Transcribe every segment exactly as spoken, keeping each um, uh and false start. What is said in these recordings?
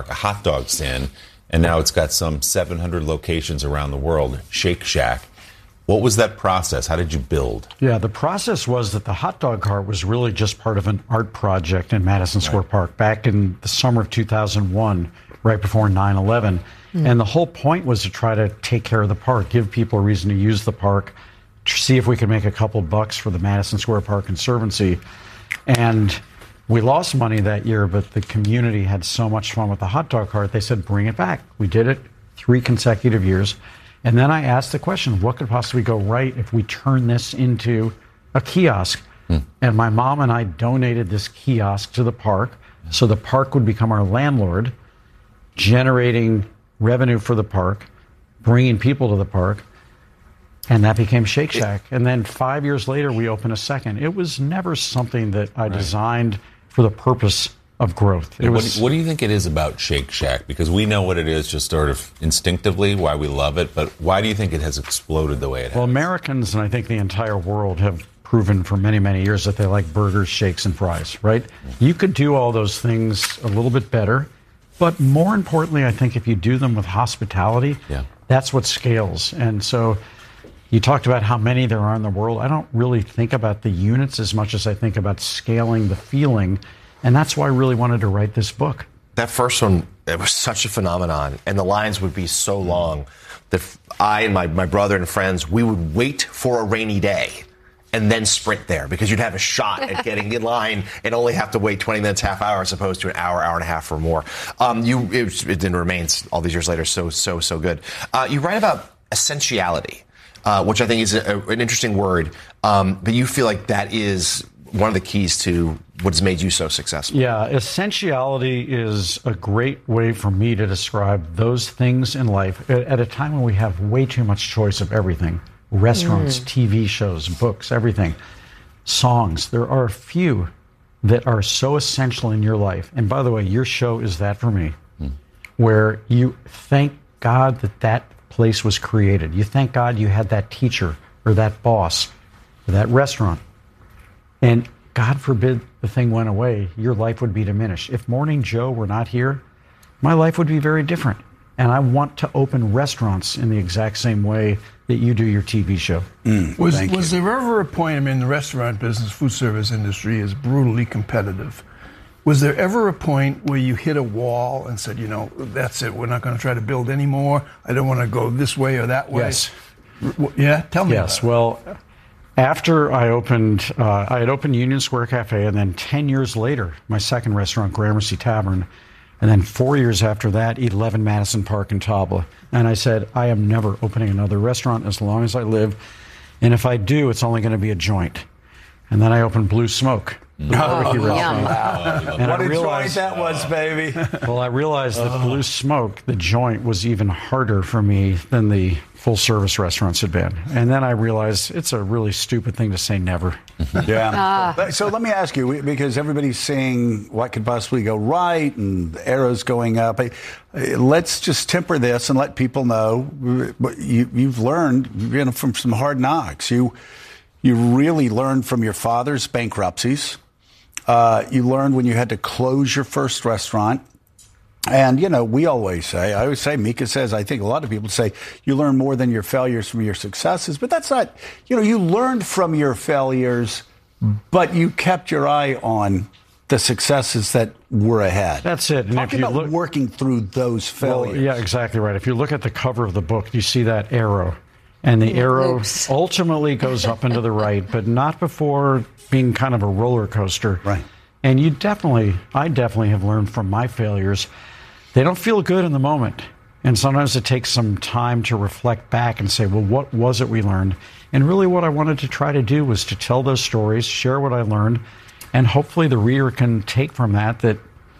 a hot dog stand, and now it's got some seven hundred locations around the world, Shake Shack. What was that process? How did you build? Yeah, the process was that the hot dog cart was really just part of an art project in Madison Square right. Park back in the summer of two thousand one, right before nine eleven. Mm. And the whole point was to try to take care of the park, give people a reason to use the park, to see if we could make a couple bucks for the Madison Square Park Conservancy. And we lost money that year, but the community had so much fun with the hot dog cart, they said, bring it back. We did it three consecutive years. And then I asked the question, what could possibly go right if we turn this into a kiosk? Hmm. And my mom and I donated this kiosk to the park, so the park would become our landlord, generating revenue for the park, bringing people to the park, and that became Shake Shack. And then five years later, we opened a second. It was never something that I right. designed for the purpose of growth. It what, was, what do you think it is about Shake Shack? Because we know what it is just sort of instinctively, why we love it, but why do you think it has exploded the way it has? Well, Americans, and I think the entire world, have proven for many, many years that they like burgers, shakes, and fries, right? Mm-hmm. You could do all those things a little bit better, but more importantly, I think if you do them with hospitality, yeah. that's what scales. And so you talked about how many there are in the world. I don't really think about the units as much as I think about scaling the feeling. And that's why I really wanted to write this book. That first one, it was such a phenomenon. And the lines would be so long that I and my, my brother and friends, we would wait for a rainy day and then sprint there because you'd have a shot at getting in line and only have to wait twenty minutes, half hour, as opposed to an hour, hour and a half or more. Um, you, it, it remains all these years later so, so, so good. Uh, you write about essentiality. Uh, which I think is a, an interesting word, um, but you feel like that is one of the keys to what has made you so successful. Yeah, essentiality is a great way for me to describe those things in life at, at a time when we have way too much choice of everything. Restaurants, mm. T V shows, books, everything. Songs. There are a few that are so essential in your life. And by the way, your show is that for me, mm. where you thank God that that place was created. You thank God you had that teacher or that boss or that restaurant. And God forbid the thing went away, your life would be diminished. If Morning Joe were not here, my life would be very different. And I want to open restaurants in the exact same way that you do your T V show. Mm, was was there ever a point, I mean, the restaurant business, food service industry is brutally competitive. Was there ever a point where you hit a wall and said, you know, that's it, we're not going to try to build anymore, I don't want to go this way or that way? Yes. R- yeah? Tell me Yes, about it. Well, after I opened, uh, I had opened Union Square Cafe, and then ten years later, my second restaurant, Gramercy Tavern, and then four years after that, eleven Madison Park in Tabla. And I said, I am never opening another restaurant as long as I live, and if I do, it's only going to be a joint. And then I opened Blue Smoke. Oh, yum. Wow. What a joint that was, baby. Well, I realized that oh. Blue Smoke, the joint, was even harder for me than the full-service restaurants had been. And then I realized it's a really stupid thing to say never. Yeah. Uh. So let me ask you, because everybody's saying what could possibly go right and the arrows going up. Let's just temper this and let people know you, you've learned you know, from some hard knocks. You, you really learned from your father's bankruptcies. Uh, you learned when you had to close your first restaurant. And, you know, we always say, I always say, Mika says, I think a lot of people say, you learn more than your failures from your successes. But that's not, you know, you learned from your failures, but you kept your eye on the successes that were ahead. That's it. And Talk if you about look, working through those failures. Well, yeah, exactly right. If you look at the cover of the book, you see that arrow. And the arrow Oops. ultimately goes up and to the right, but not before being kind of a roller coaster. Right. And you definitely, I definitely have learned from my failures. They don't feel good in the moment. And sometimes it takes some time to reflect back and say, well, what was it we learned? And really what I wanted to try to do was to tell those stories, share what I learned, and hopefully the reader can take from that that,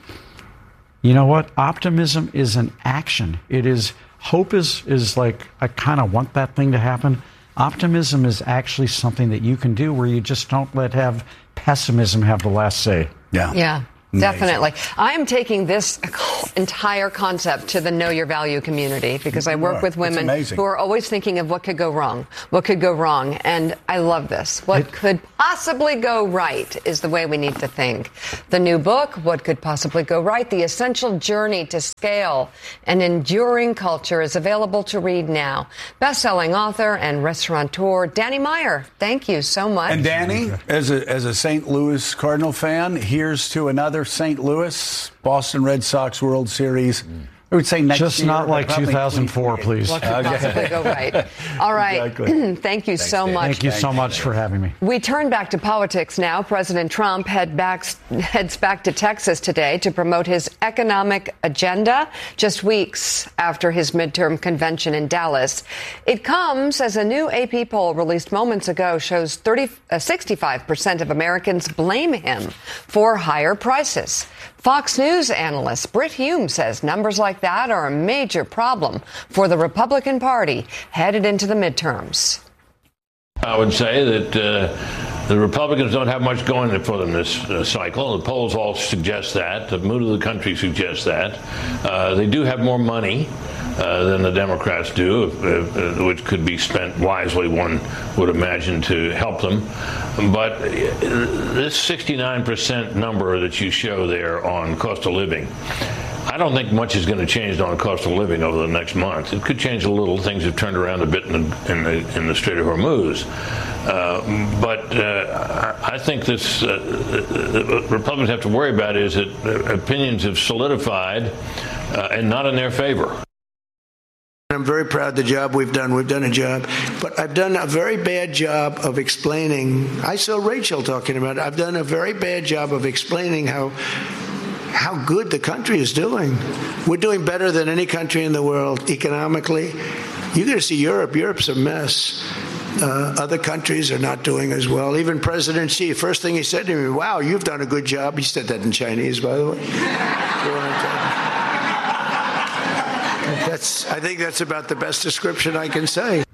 you know what, optimism is an action. It is... Hope is, is like, I kind of want that thing to happen. Optimism is actually something that you can do where you just don't let have pessimism have the last say. Yeah. Yeah. Definitely. I am taking this entire concept to the Know Your Value community because I work with women who are always thinking of what could go wrong, what could go wrong. And I love this. What it, could possibly go right is the way we need to think. The new book, What Could Possibly Go Right? The Essential Journey to Scale an Enduring Culture, is available to read now. Best-selling author and restaurateur Danny Meyer. Thank you so much. And Danny, as a, as a Saint Louis Cardinal fan, here's to another Saint Louis, Boston Red Sox World Series. I would say next Just year. Just not like two thousand four, please. What could possibly go right? All right. Exactly. Thank you Thanks, so Dave. much. Thank you so much for having me. We turn back to politics now. President Trump head back, heads back to Texas today to promote his economic agenda just weeks after his midterm convention in Dallas. It comes as a new A P poll released moments ago shows thirty, uh, sixty-five percent of Americans blame him for higher prices. Fox News analyst Brit Hume says numbers like that are a major problem for the Republican Party headed into the midterms. I would say that uh, the Republicans don't have much going for them this uh, cycle. The polls all suggest that. The mood of the country suggests that. Uh, they do have more money uh, than the Democrats do, uh, which could be spent wisely, one would imagine, to help them. But this sixty-nine percent number that you show there on cost of living, I don't think much is going to change on cost of living over the next month. It could change a little. Things have turned around a bit in the, in the, in the Strait of Hormuz. Uh, but uh, I think this uh, Republicans have to worry about is that opinions have solidified uh, and not in their favor. I'm very proud of the job we've done. We've done a job. But I've done a very bad job of explaining. I saw Rachel talking about it. I've done a very bad job of explaining how how good the country is doing. We're doing better than any country in the world economically. You're going to see Europe. Europe's a mess. Uh, other countries are not doing as well. Even President Xi, first thing he said to me, wow, you've done a good job. He said that in Chinese, by the way. That's, I think that's about the best description I can say.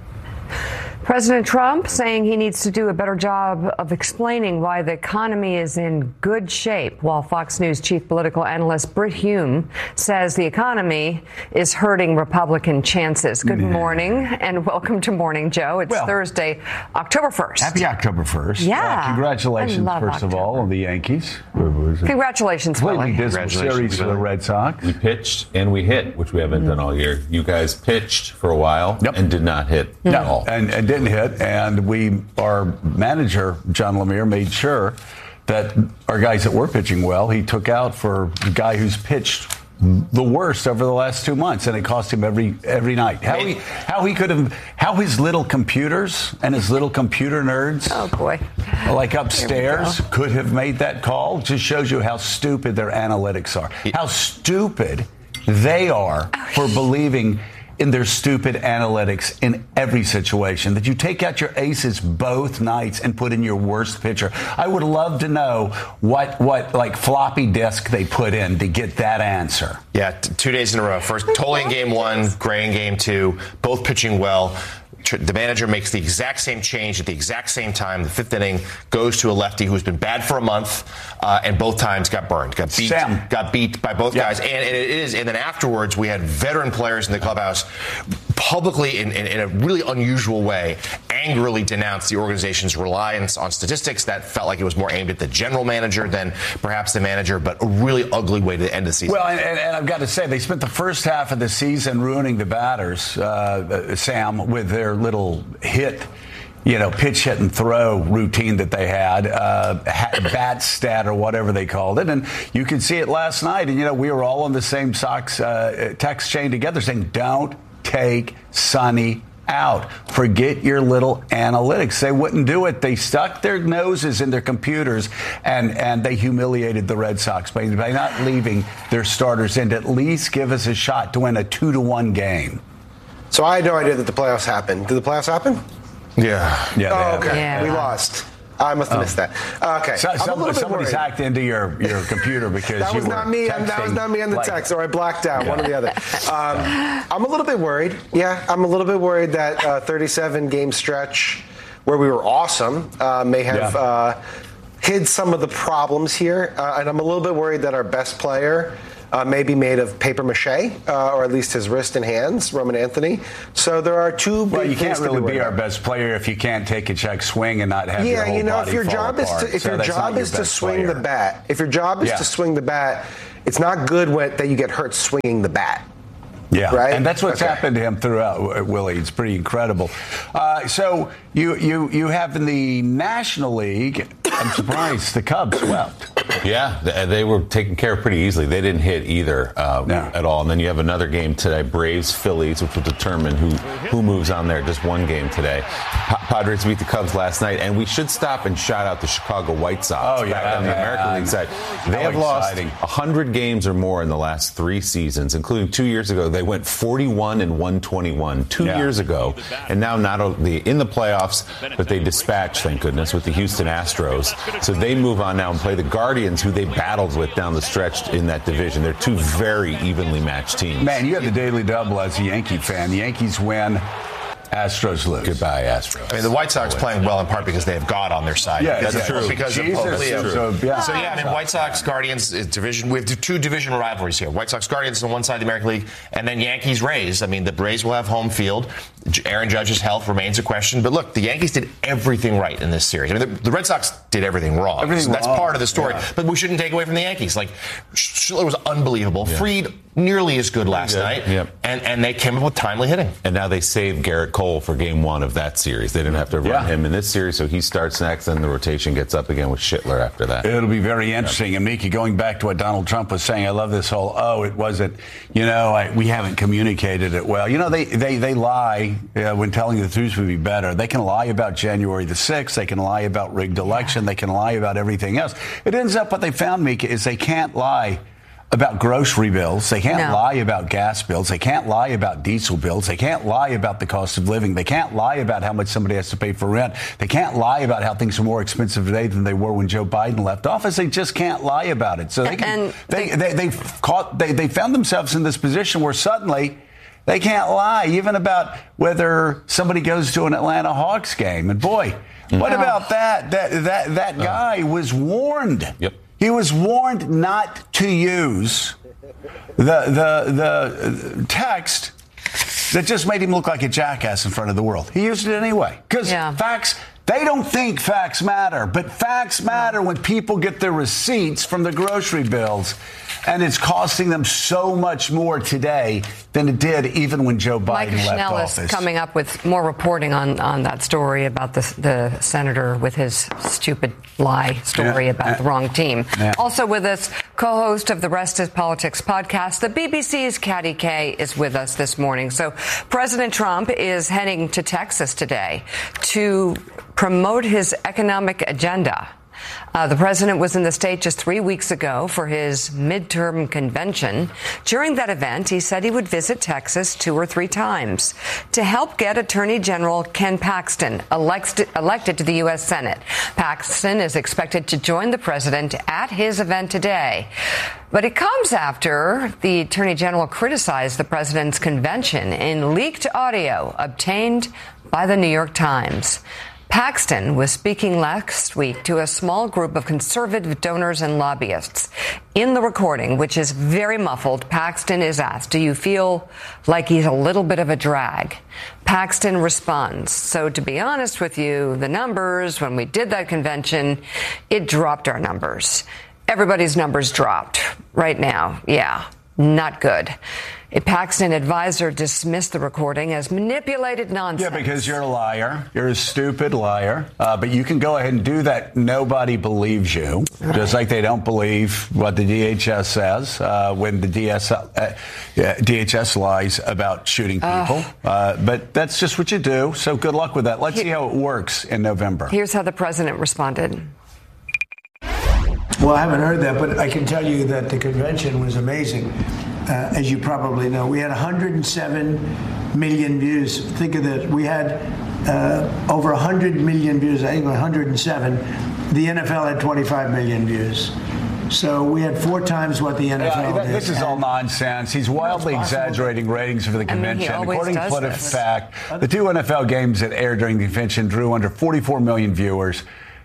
President Trump saying he needs to do a better job of explaining why the economy is in good shape, while Fox News chief political analyst Brit Hume says the economy is hurting Republican chances. Good Man. morning and welcome to Morning Joe. It's well, Thursday, October first. Happy October first. Yeah. Uh, congratulations, first October. of all, on the Yankees. Congratulations, Completely dismal series for the Red Sox. We pitched and we hit, which we haven't mm. done all year. You guys pitched for a while yep. and did not hit no. at all. And, and didn't hit, and we, our manager, John Lemire, made sure that our guys that were pitching well, he took out for the guy who's pitched the worst over the last two months, and it cost him every every night. How he how he could have how his little computers and his little computer nerds, oh boy, like upstairs, could have made that call just shows you how stupid their analytics are. How stupid they are for believing in their stupid analytics in every situation, that you take out your aces both nights and put in your worst pitcher. I would love to know what, what like floppy disk they put in to get that answer. Yeah, t- two days in a row. First, Tolley in game one, Gray in game two, both pitching well. The manager makes the exact same change at the exact same time. The fifth inning goes to a lefty who's been bad for a month, uh, and both times got burned, got beat, Sam. got beat by both yeah. guys. And, and it is, and then afterwards, we had veteran players in the clubhouse publicly, in, in, in a really unusual way, angrily denounced the organization's reliance on statistics. That felt like it was more aimed at the general manager than perhaps the manager, but a really ugly way to end the season. Well, and, and, and I've got to say, they spent the first half of the season ruining the batters, uh, Sam, with their little hit, you know, pitch, hit, and throw routine that they had, uh, bat stat or whatever they called it. And you can see it last night. And, you know, we were all on the same Sox uh, text chain together saying, don't take Sonny out. Forget your little analytics. They wouldn't do it. They stuck their noses in their computers, and, and they humiliated the Red Sox by, by not leaving their starters in to at least give us a shot to win a two to one game. So I had no idea that the playoffs happened. Did the playoffs happen? Yeah. Yeah. Oh, okay. Yeah. We lost. I must have oh. missed that. Uh, okay. So, somebody, somebody's hacked into your, your computer because that you was were not me. That was not me on the like, text, or I blacked out. Yeah. One or the other. Um, I'm a little bit worried. Yeah, I'm a little bit worried that uh, thirty-seven game stretch where we were awesome uh, may have. Yeah. Uh, hid some of the problems here, uh, and I'm a little bit worried that our best player uh, may be made of paper mache, uh, or at least his wrist and hands, Roman Anthony. So there are two big Well, you can't things to really be, be our about. best player if you can't take a check swing and not have your Yeah, whole you know, body if your fall job apart. is to if So your that's job not your is to best swing player. the bat, if your job is Yeah. to swing the bat, it's not good when, that you get hurt swinging the bat. Yeah, Right? and that's what's Okay. happened to him throughout, Willie. It's pretty incredible. Uh, so you you you have in the National League. I'm surprised the Cubs swept. Yeah, they, they were taken care of pretty easily. They didn't hit either uh, No. at all. And then you have another game today, Braves Phillies, which will determine who who moves on there. Just one game today. Pa- Padres beat the Cubs last night, and we should stop and shout out the Chicago White Sox. Oh, yeah, back on the man. American League side. They How have lost exciting. one hundred games or more in the last three seasons, including two years ago. They went forty-one and one twenty-one two Yeah. years ago, and now not only in the playoffs, but they dispatched, thank goodness, with the Houston Astros. So they move on now and play the Guardians, who they battled with down the stretch in that division. They're two very evenly matched teams. Man, you have the daily double as a Yankee fan. The Yankees win, Astros lose. Goodbye, Astros. I mean, the White Sox playing well in part because they have God on their side. Yeah, because that's of, true. Because Jesus, of Pope Leo. so, yeah. So, yeah, I mean, White Sox, Guardians, uh, division. We have two division rivalries here. White Sox, Guardians on one side of the American League, and then Yankees, Rays. I mean, the Rays will have home field. Aaron Judge's health remains a question. But look, the Yankees did everything right in this series. I mean, the, the Red Sox did everything wrong. Everything so that's wrong. part of the story. Yeah. But we shouldn't take away from the Yankees. Like, Schiller was unbelievable. Yeah. Fried, nearly as good last good. night. Yep. And, and they came up with timely hitting. And now they saved Garrett Cole for game one of that series. They didn't have to run Yeah. him in this series, so he starts next, and the rotation gets up again with Schittler after that. It'll be very interesting. And Mika, going back to what Donald Trump was saying, I love this whole, oh, it wasn't, you know, I, we haven't communicated it well. You know, they, they, they lie uh, when telling the truth would be better. They can lie about January the sixth. They can lie about rigged election. They can lie about everything else. It ends up what they found, Mika, is they can't lie about grocery bills. They can't No. lie about gas bills. They can't lie about diesel bills. They can't lie about the cost of living. They can't lie about how much somebody has to pay for rent. They can't lie about how things are more expensive today than they were when Joe Biden left office. They just can't lie about it. So they can, And they, they, they, they've caught, they, they found themselves in this position where suddenly they can't lie even about whether somebody goes to an Atlanta Hawks game. And boy, what about that? That, that, that guy was warned. Yep. He was warned not to use the the the text that just made him look like a jackass in front of the world. He used it anyway because Yeah. facts. They don't think facts matter, but facts matter when people get their receipts from the grocery bills, and it's costing them so much more today than it did even when Joe Biden Mike left Schnell office. is coming up with more reporting on, on that story about the, the senator with his stupid lie story Yeah. about the wrong team. Yeah. Also with us, co-host of the Rest is Politics podcast, the B B C's Katty Kay is with us this morning. So President Trump is heading to Texas today to promote his economic agenda. Uh, the president was in the state just three weeks ago for his midterm convention. During that event, he said he would visit Texas two or three times to help get Attorney General Ken Paxton elected, elected to the U S. Senate. Paxton is expected to join the president at his event today. But it comes after the Attorney General criticized the president's convention in leaked audio obtained by the New York Times. Paxton was speaking last week to a small group of conservative donors and lobbyists. In the recording, which is very muffled, Paxton is asked, do you feel like he's a little bit of a drag? Paxton responds, so to be honest with you, the numbers, when we did that convention, it dropped our numbers. Everybody's numbers dropped right now. Yeah, not good. A Paxton advisor dismissed the recording as manipulated nonsense. Yeah, because you're a liar. You're a stupid liar. Uh, but you can go ahead and do that. Nobody believes you, right. Just like they don't believe what the D H S says uh, when the D S, uh, yeah, D H S lies about shooting people. Uh, uh, but that's just what you do. So good luck with that. Let's Here, see how it works in November. Here's how the president responded. Well, I haven't heard that, but I can tell you that the convention was amazing. Uh, as you probably know, we had one hundred seven million views. Think of this. We had uh, over one hundred million views. I think one hundred seven. The N F L had twenty-five million views. So we had four times what the N F L yeah, did. This is all nonsense. He's wildly exaggerating ratings for the convention. I mean, he According to PolitiFact, the two N F L games that aired during the convention drew under forty-four million viewers.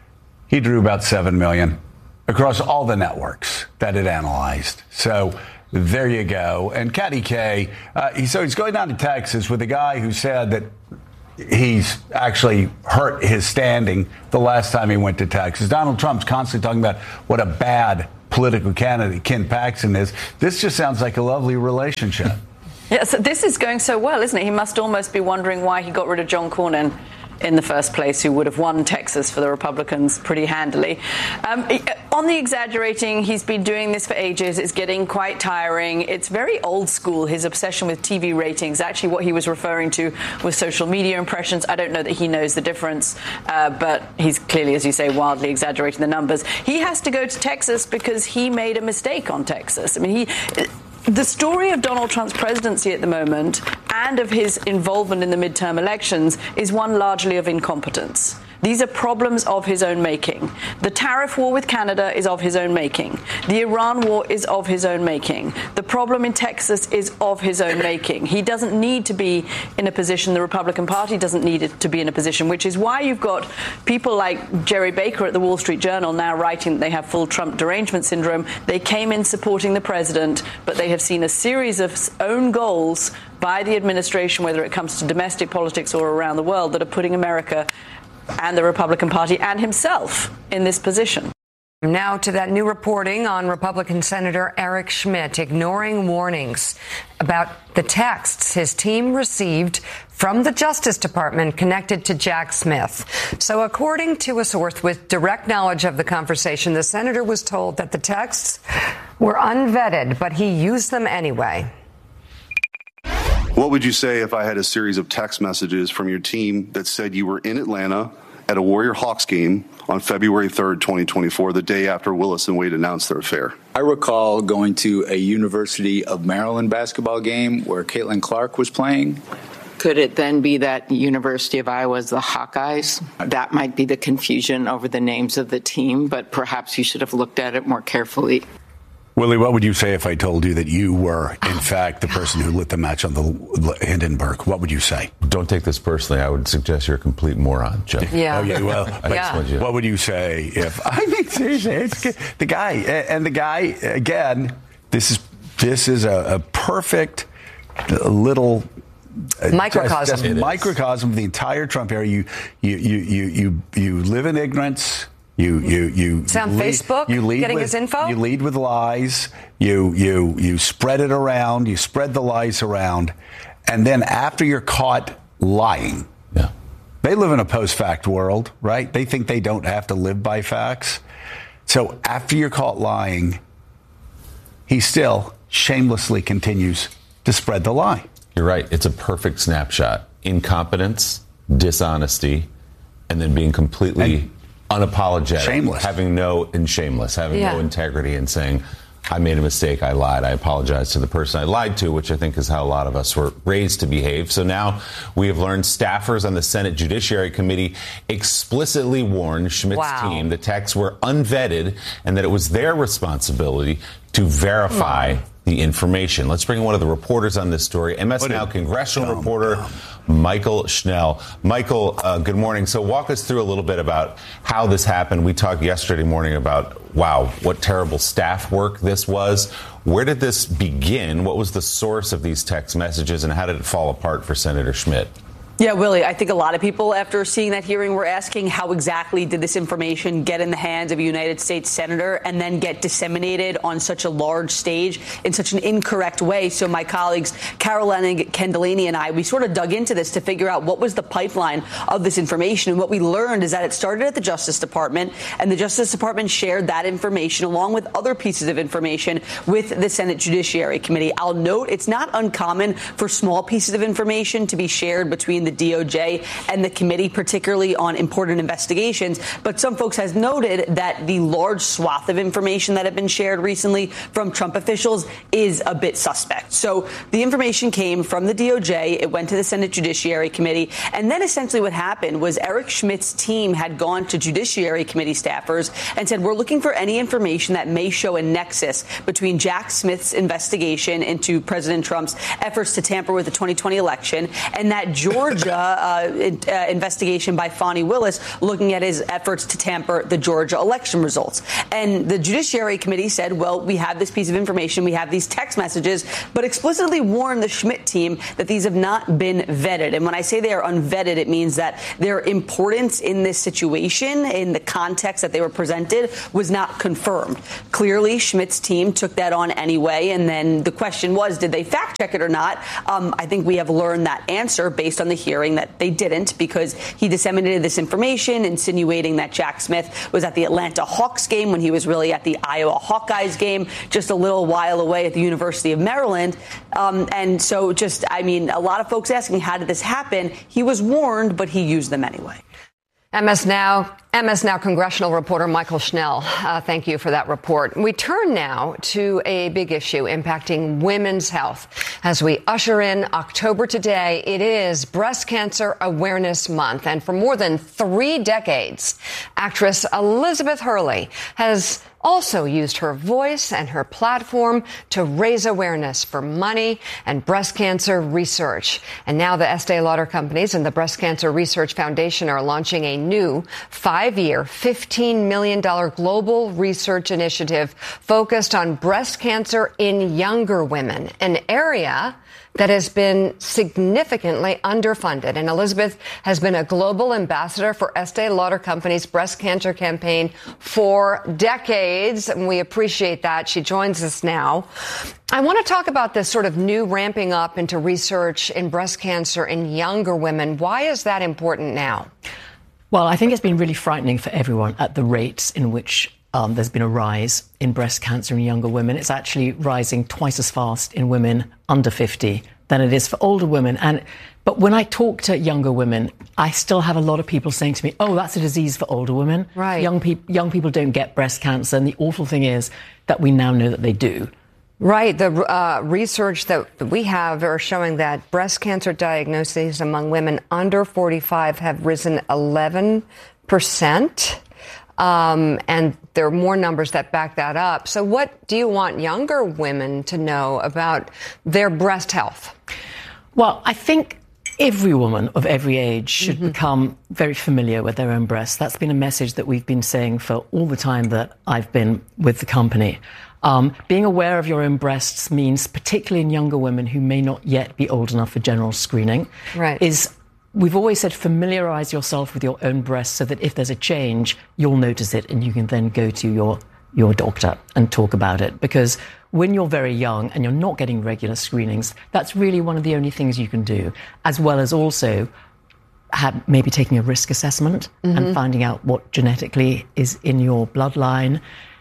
he drew about seven million across all the networks that it analyzed. So there you go. And Caddy K, uh, he, so he's going down to Texas with a guy who said that he's actually hurt his standing the last time he went to Texas. Donald Trump's constantly talking about what a bad political candidate Ken Paxton is. This just sounds like a lovely relationship. Yeah, so this is going so well, isn't it? He must almost be wondering why he got rid of John Cornyn in the first place, who would have won Texas for the Republicans pretty handily. Um, on the exaggerating, he's been doing this for ages. It's getting quite tiring. It's very old school, his obsession with T V ratings. Actually, what he was referring to was social media impressions. I don't know that he knows the difference, uh, but he's clearly, as you say, wildly exaggerating the numbers. He has to go to Texas because he made a mistake on Texas. I mean, he... The story of Donald Trump's presidency at the moment and of his involvement in the midterm elections is one largely of incompetence. These are problems of his own making. The tariff war with Canada is of his own making. The Iran war is of his own making. The problem in Texas is of his own making. He doesn't need to be in a position, the Republican Party doesn't need it to be in a position, which is why you've got people like Jerry Baker at the Wall Street Journal now writing that they have full Trump derangement syndrome. They came in supporting the president, but they have seen a series of own goals by the administration, whether it comes to domestic politics or around the world, that are putting America and the Republican Party and himself in this position. Now to that new reporting on Republican Senator Eric Schmitt ignoring warnings about the texts his team received from the Justice Department connected to Jack Smith. So according to a source with direct knowledge of the conversation, the senator was told that the texts were unvetted, but he used them anyway. What would you say if I had a series of text messages from your team that said you were in Atlanta at a Warrior Hawks game on February third, twenty twenty-four, the day after Willis and Wade announced their affair? I recall going to a University of Maryland basketball game where Caitlin Clark was playing. Could it then be that University of Iowa is the Hawkeyes? That might be the confusion over the names of the team, but perhaps you should have looked at it more carefully. Willie, what would you say if I told you that you were, in fact, the person who lit the match on the Hindenburg? What would you say? Don't take this personally. I would suggest you're a complete moron, Joe. Yeah. Oh, yeah, well, yeah. What would you say if, I mean, seriously, it's the guy, and the guy, again, this is, this is a, a perfect little microcosm. Just, just microcosm of the entire Trump era. You, you, you, you, you, you live in ignorance. You you you It's on lead, Facebook, you lead getting with, his info? You lead with lies. You you you spread it around. You spread the lies around, and then after you're caught lying, yeah, they live in a post-fact world, right? They think they don't have to live by facts. So after you're caught lying, he still shamelessly continues to spread the lie. You're right. It's a perfect snapshot: incompetence, dishonesty, and then being completely. And, unapologetic, shameless, having no and shameless, having yeah. no integrity, and saying, "I made a mistake. I lied. I apologize to the person I lied to," which I think is how a lot of us were raised to behave. So now we have learned staffers on the Senate Judiciary Committee explicitly warned Schmitt's wow. team the texts were unvetted and that it was their responsibility to verify mm. the information. Let's bring in one of the reporters on this story, M S Now congressional dumb, reporter. Dumb. Michael Schnell. Michael, uh, good morning. So walk us through a little bit about how this happened. We talked yesterday morning about, wow, what terrible staff work this was. Where did this begin? What was the source of these text messages, and how did it fall apart for Senator Schmitt? Yeah, Willie, I think a lot of people, after seeing that hearing, were asking how exactly did this information get in the hands of a United States senator and then get disseminated on such a large stage in such an incorrect way. So my colleagues, Caroline Kendallini and I, we sort of dug into this to figure out what was the pipeline of this information. And what we learned is that it started at the Justice Department, and the Justice Department shared that information along with other pieces of information with the Senate Judiciary Committee. I'll note it's not uncommon for small pieces of information to be shared between the D O J and the committee, particularly on important investigations. But some folks have noted that the large swath of information that have been shared recently from Trump officials is a bit suspect. So the information came from the D O J. It went to the Senate Judiciary Committee. And then essentially what happened was Eric Schmitt's team had gone to Judiciary Committee staffers and said, we're looking for any information that may show a nexus between Jack Smith's investigation into President Trump's efforts to tamper with the twenty twenty election and that George Georgia uh, uh, investigation by Fani Willis looking at his efforts to tamper the Georgia election results. And the Judiciary Committee said, well, we have this piece of information, we have these text messages, but explicitly warned the Schmidt team that these have not been vetted. And when I say they are unvetted, it means that their importance in this situation, in the context that they were presented, was not confirmed. Clearly, Schmidt's team took that on anyway, and then the question was, did they fact check it or not? Um, I think we have learned that answer based on the hearing that they didn't, because he disseminated this information insinuating that Jack Smith was at the Atlanta Hawks game when he was really at the Iowa Hawkeyes game just a little while away at the University of Maryland. Um, and so just, I mean, a lot of folks asking, how did this happen? He was warned, but he used them anyway. M S Now, M S Now congressional reporter Michael Schnell, uh, thank you for that report. We turn now to a big issue impacting women's health. As we usher in October today, it is Breast Cancer Awareness Month. And for more than three decades, actress Elizabeth Hurley has also used her voice and her platform to raise awareness for money and breast cancer research. And now the Estee Lauder companies and the Breast Cancer Research Foundation are launching a new five-year, fifteen million dollars global research initiative focused on breast cancer in younger women, an area that has been significantly underfunded. And Elizabeth has been a global ambassador for Estee Lauder Company's breast cancer campaign for decades, and we appreciate that. She joins us now. I want to talk about this sort of new ramping up into research in breast cancer in younger women. Why is that important now? Well, I think it's been really frightening for everyone at the rates in which Um, there's been a rise in breast cancer in younger women. It's actually rising twice as fast in women under fifty than it is for older women. And but when I talk to younger women, I still have a lot of people saying to me, "Oh, that's a disease for older women. Right. Young people, young people don't get breast cancer." And the awful thing is that we now know that they do. Right. The uh, research that we have are showing that breast cancer diagnoses among women under forty-five have risen eleven percent. Um, and there are more numbers that back that up. So what do you want younger women to know about their breast health? Well, I think every woman of every age should mm-hmm. become very familiar with their own breasts. That's been a message that we've been saying for all the time that I've been with the company. Um, being aware of your own breasts means, particularly in younger women who may not yet be old enough for general screening, right. is we've always said familiarize yourself with your own breasts so that if there's a change, you'll notice it and you can then go to your, your doctor and talk about it. Because when you're very young and you're not getting regular screenings, that's really one of the only things you can do, as well as also have, maybe taking a risk assessment mm-hmm. and finding out what genetically is in your bloodline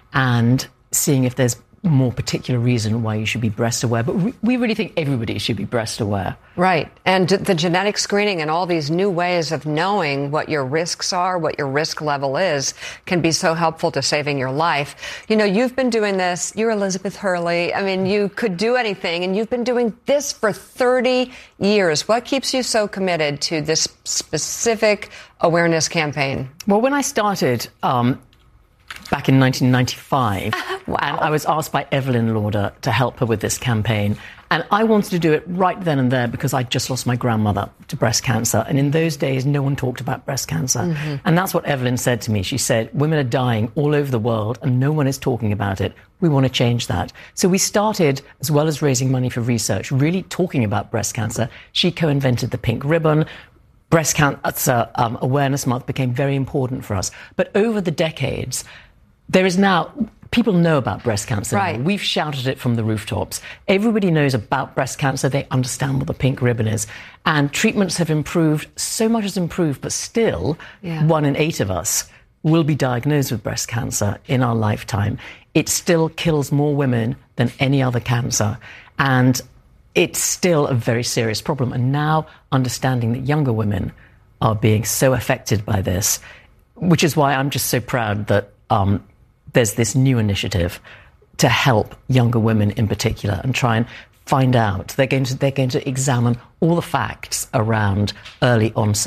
and seeing if there's more particular reason why you should be breast aware. But we really think everybody should be breast aware. Right. And the genetic screening and all these new ways of knowing what your risks are, what your risk level is, can be so helpful to saving your life. You know, you've been doing this. You're Elizabeth Hurley. I mean, you could do anything, and you've been doing this for thirty years. What keeps you so committed to this specific awareness campaign? Well, when I started, um, back in nineteen ninety-five, wow. and I was asked by Evelyn Lauder to help her with this campaign. And I wanted to do it right then and there because I'd just lost my grandmother to breast cancer. And in those days, no one talked about breast cancer. Mm-hmm. And that's what Evelyn said to me. She said, women are dying all over the world and no one is talking about it. We want to change that. So we started, as well as raising money for research, really talking about breast cancer. She co-invented the pink ribbon. Breast Cancer um, Awareness Month became very important for us. But over the decades, there is now, people know about breast cancer. Right. We've shouted it from the rooftops. Everybody knows about breast cancer. They understand what the pink ribbon is. And treatments have improved. So much has improved, but still, yeah. one in eight of us will be diagnosed with breast cancer in our lifetime. It still kills more women than any other cancer. And it's still a very serious problem. And now understanding that younger women are being so affected by this, which is why I'm just so proud that um, there's this new initiative to help younger women in particular and try and find out. They're going to, they're going to examine all the facts around early onset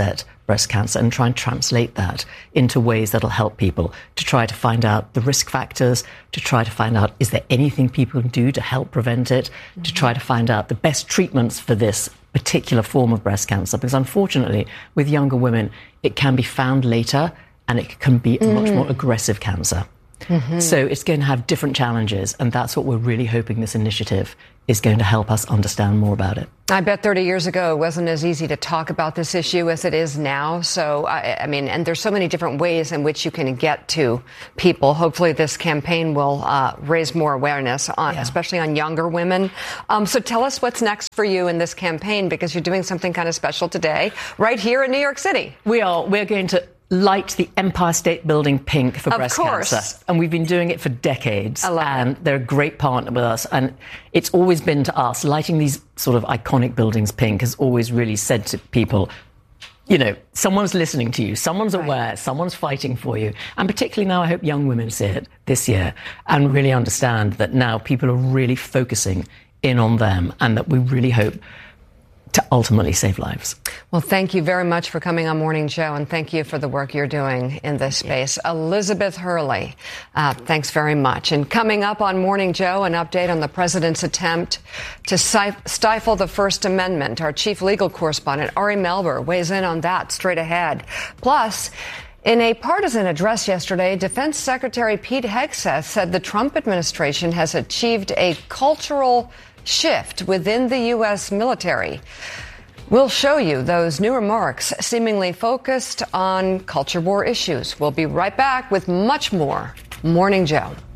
breast cancer and try and translate that into ways that'll help people to try to find out the risk factors, to try to find out is there anything people can do to help prevent it, mm-hmm. to try to find out the best treatments for this particular form of breast cancer. Because unfortunately, with younger women, it can be found later and it can be a mm-hmm. much more aggressive cancer. Mm-hmm. So it's going to have different challenges, and that's what we're really hoping this initiative is going to help us understand more about it. I bet thirty years ago it wasn't as easy to talk about this issue as it is now. So, I, I mean, and there's so many different ways in which you can get to people. Hopefully this campaign will uh, raise more awareness, on, yeah. especially on younger women. Um, so tell us what's next for you in this campaign, because you're doing something kind of special today right here in New York City. We are. We're going to light the Empire State Building pink for of breast course. cancer. And we've been doing it for decades. I love and it. They're a great partner with us. And it's always been to us, lighting these sort of iconic buildings pink has always really said to people, you know, someone's listening to you, someone's right. aware, someone's fighting for you. And particularly now, I hope young women see it this year and really understand that now people are really focusing in on them, and that we really hope to ultimately save lives. Well, thank you very much for coming on Morning Joe, and thank you for the work you're doing in this space. Elizabeth Hurley, uh, thanks very much. And coming up on Morning Joe, an update on the president's attempt to stifle the First Amendment. Our chief legal correspondent, Ari Melber, weighs in on that straight ahead. Plus, in a partisan address yesterday, Defense Secretary Pete Hegseth said the Trump administration has achieved a cultural shift within the U S military. We'll show you those new remarks seemingly focused on culture war issues. We'll be right back with much more Morning Joe.